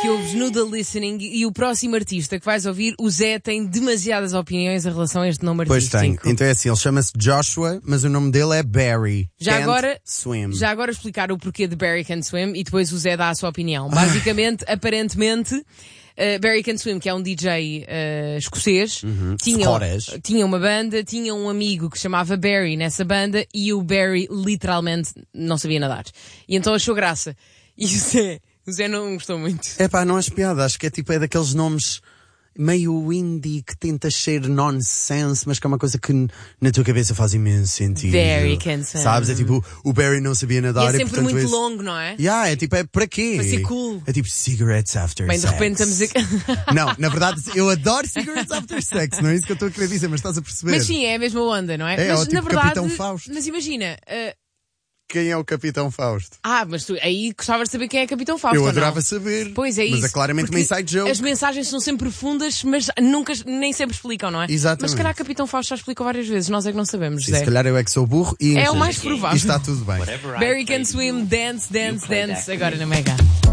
que ouves no The Listening e o próximo artista que vais ouvir, o Zé tem demasiadas opiniões em relação a este nome Pois artístico. tem. Então é assim, ele chama-se Joshua, mas o nome dele é Barry. Já agora Swim. explicar o porquê de Barry Can't Swim e depois o Zé dá a sua opinião. Basicamente, aparentemente, Barry Can't Swim, que é um DJ escocês, tinha uma banda, tinha um amigo que chamava Barry nessa banda e o Barry literalmente não sabia nadar. E então achou graça. E o Zé não gostou muito. Não acho piada, acho que é daqueles nomes meio indie que tenta ser nonsense, mas que é uma coisa que na tua cabeça faz imenso sentido. Barry Can't Swim. Sabes? É tipo, o Barry não sabia nadar. E é sempre portanto, muito longo, não é? É para quê? Para ser cool. É tipo cigarettes after Bem, sex. de repente estamos aqui. Não, na verdade, eu adoro cigarettes after sex, não é isso que eu estou a querer dizer, mas estás a perceber. Mas sim, é a mesma onda, não é? É, mas tipo na verdade, Capitão Fausto. mas imagina. Quem é o Capitão Fausto? Mas tu aí gostavas de saber quem é Capitão Fausto. Eu ou adorava não? saber. Pois é isso. Mas é claramente uma inside joke. As mensagens são sempre profundas, mas nem sempre explicam, não é? Exatamente. Mas se calhar Capitão Fausto já explicou várias vezes, nós é que não sabemos, Zé. Se calhar eu é que sou burro e é o mais provável. E está tudo bem. Barry Can't Swim, Dance, Dance, Dance, agora na Mega.